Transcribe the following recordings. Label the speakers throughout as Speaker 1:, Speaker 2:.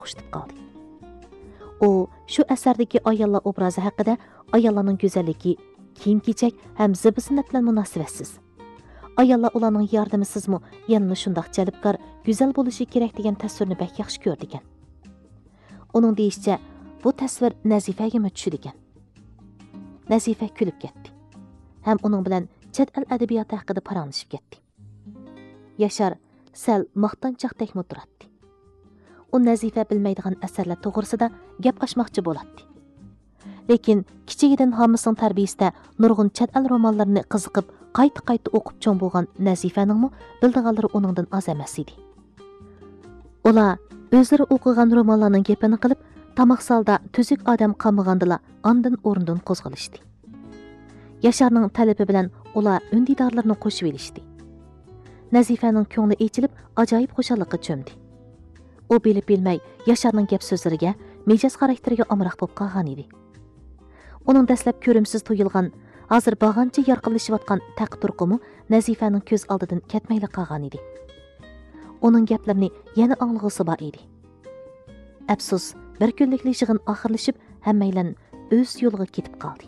Speaker 1: qushtib qoldi. U shu asardagi ayollar obrazi haqida ayollarning go'zalligi, kiyim-kechak ham zibi-ziynat bilan munosabatsiz. Ayollar ularning yordamisizmi yanada shundoq jalbkor, go'zal bo'lishi kerak degan tasvirni bak yaxshi ko'rdi ekan. Uning deyishicha, bu tasvir Nazifaga tushdi ekan. Nazifa kulib ketdi. Ham uning bilan chet el adabiyoti haqida paranglashib ketdi. Yashar sal maqtanchoqdek turadi. U Nazifa bilmaydigan asarlar to'g'risida gap ochmoqchi bo'ladi. Lekin kichigidan homisining tarbiyasida nurg'un chet el romanlarini qiziqib, qayta o'qib cho'ng bo'lgan Nazifaning bildiganlari uningdan oz emas edi. Ular o'zlari o'qigan romanlarning gapini qilib, tamoq salda tuzuk odam qamagandila ondan o'rnidan qo'zg'alishdi. Yasharning talabi bilan ular undidorlarni qo'shib elishdi. Nazifaning ko'ngli echilib, ajoyib xushalliqqa cho'mdi. U bilib bilmay Yasharning gap so'zlariga, mijoz xarakteriga omroq bo'lib qolgan edi. Uning dastlab ko'rimsiz tuyulgan, hozir bag'ancha yorqinlashayotgan taqturqimi Nazifaning ko'z oldidan ketmayli qolgan edi. Uning gaplarini yana anglag'isi bor edi. Afsus, bir kunlik yig'in oxirlashib, hammaylan o'z yo'liga ketib qoldi.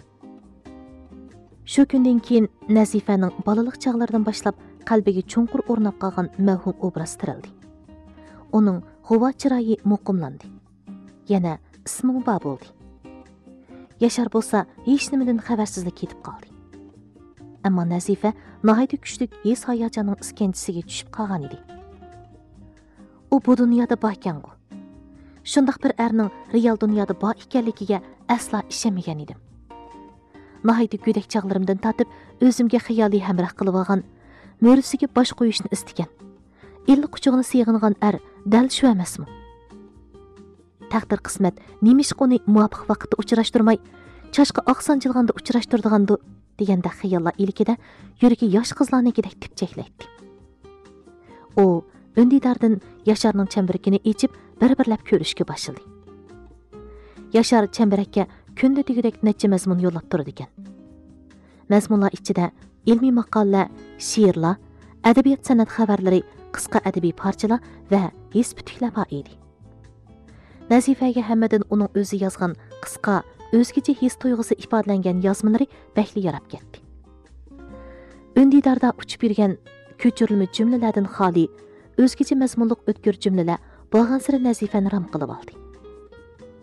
Speaker 1: Shu kundan keyin Nazifaning balalik chog'laridan boshlab qalbiga cho'nqur o'rnab qolgan mavhum obraz tirildi. Uning g'uva chiroyi muqimlandi. Yana ismi bor bo'ldi. Yashar bo'lsa, hech nimadan xabarsizlik ketib qoldi. Ammo Nazifa nihoyat kuchli his hayajonning iskanchisiga tushib qolgan edi. U bu dunyoda bor ekan-ku. Shundoq bir erning real dunyoda bor ekanligiga asla ishonmagan edim. Nihoyat go'dak chog'larimdan tatib, o'zimga xiyoliy hamroh qilib olgan, mo'risiga bosh qo'yishni istagan. Illi quchog'ini siyg'ingan er dal shu emasmi? Taqdir qismat nemish uni muvofiq vaqtda uchrashtirmay, chashqa oqsanjilganda uchrashtirdigandi deganda xayollar ilkida yuragi yosh qizlarnikidek tipchaklaydi. U undidardan Yasharning chambarakini echib, bir-birlab ko'rishga boshladi. Yashar chambarakka kunda degidek necha mazmun yo'llab turdi ekan. Mazmunlar ichida ilmiy maqolalar, she'rlar, adabiyot san'at xabarlari, qisqa adabiy parchalar va his putuklar bor edi. Nazifaga hammadan uning o'zi yozgan qisqa, o'zgacha his tuyg'usi ifodalangan yozmalari bakli yarab ketdi. Undidarda uchib yurgan ko'chirilma jumlalardan xoli, o'zgacha mazmunliq o'tkir jumlalar bo'lgansiri Nazifani ram qilib oldi.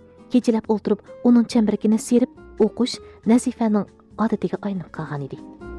Speaker 1: Kechalab o'ltirib, uning chambarakini serib o'qish Nazifaning odatiga aylanib qolgan edi.